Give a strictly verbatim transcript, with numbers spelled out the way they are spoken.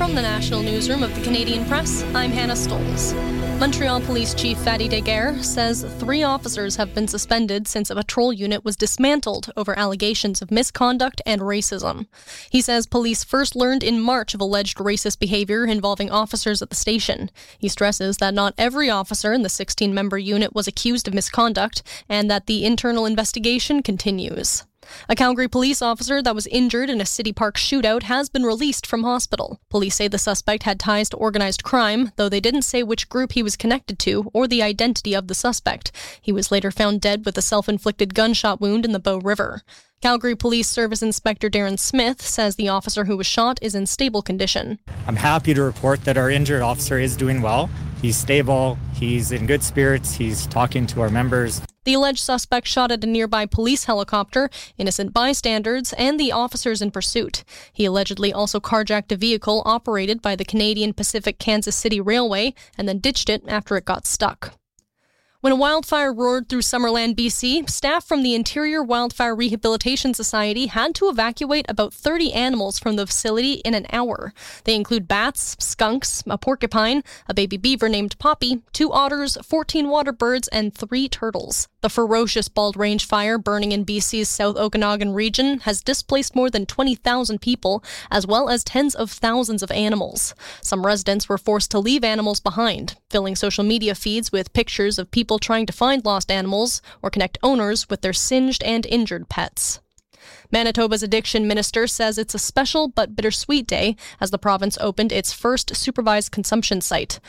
From the National Newsroom of the Canadian Press, I'm Hannah Stolz. Montreal Police Chief Fadi Daguerre says three officers have been suspended since a patrol unit was dismantled over allegations of misconduct and racism. He says police first learned in March of alleged racist behavior involving officers at the station. He stresses that not every officer in the sixteen-member unit was accused of misconduct and that the internal investigation continues. A Calgary police officer that was injured in a City Park shootout has been released from hospital. Police say the suspect had ties to organized crime, though they didn't say which group he was connected to or the identity of the suspect. He was later found dead with a self-inflicted gunshot wound in the Bow River. Calgary Police Service Inspector Darren Smith says the officer who was shot is in stable condition. I'm happy to report that our injured officer is doing well. He's stable, he's in good spirits, he's talking to our members. The alleged suspect shot at a nearby police helicopter, innocent bystanders, and the officers in pursuit. He allegedly also carjacked a vehicle operated by the Canadian Pacific Kansas City Railway and then ditched it after it got stuck. When a wildfire roared through Summerland, B C, staff from the Interior Wildfire Rehabilitation Society had to evacuate about thirty animals from the facility in an hour. They include bats, skunks, a porcupine, a baby beaver named Poppy, two otters, fourteen water birds, and three turtles. The ferocious Bald Range fire burning in B C's South Okanagan region has displaced more than twenty thousand people, as well as tens of thousands of animals. Some residents were forced to leave animals behind, filling social media feeds with pictures of people trying to find lost animals or connect owners with their singed and injured pets. Manitoba's addiction minister says it's a special but bittersweet day as the province opened its first supervised consumption site.